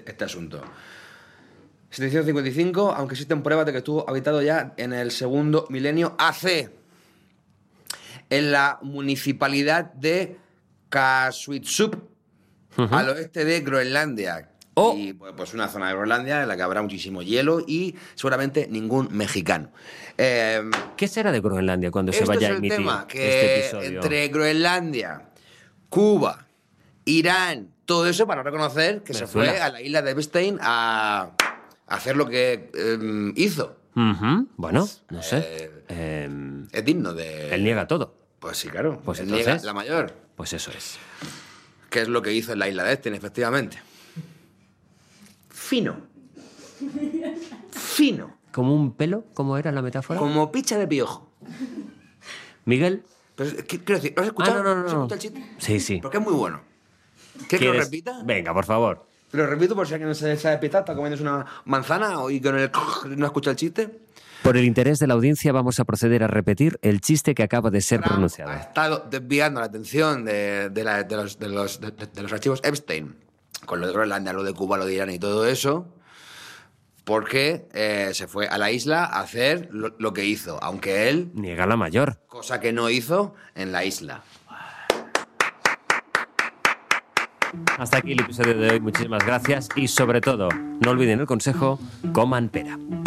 este asunto. 755, aunque existen pruebas de que estuvo habitado ya en el segundo milenio AC, en la municipalidad de Kasuitsup, al oeste de Groenlandia. Oh. Y pues una zona de Groenlandia en la que habrá muchísimo hielo y seguramente ningún mexicano. ¿Qué será de Groenlandia cuando se vaya a emitir Tema, que este episodio? entre Groenlandia, Cuba, Irán, todo eso para reconocer que Venezuela. se fue a la isla de Epstein a hacer lo que hizo. Bueno, no sé. Es digno de... Él niega todo. Pues sí, claro. Pues Él entonces- niega la mayor. Pues eso es. Que es lo que hizo en la isla de Epstein, efectivamente. Fino. Fino. ¿Como un pelo? ¿Cómo era la metáfora? Como picha de piojo. Miguel. Pero, quiero decir, ¿lo has escuchado? No. ¿Has escuchado el chiste? Sí, sí. Porque es muy bueno. ¿Quieres que lo ¿Quieres? repita? Venga, por favor. Lo repito por si alguien no se sabe pistar, está comiéndose una manzana y con el no escucha el chiste. Por el interés de la audiencia vamos a proceder a repetir el chiste que acaba de ser Trump pronunciado. ha estado desviando la atención de los archivos Epstein, con lo de Groenlandia, lo de Cuba, lo de Irán y todo eso, porque se fue a la isla a hacer lo que hizo, aunque él, Niega la mayor. cosa que no hizo en la isla. Hasta aquí el episodio de hoy. Muchísimas gracias y sobre todo, no olviden el consejo, coman pera.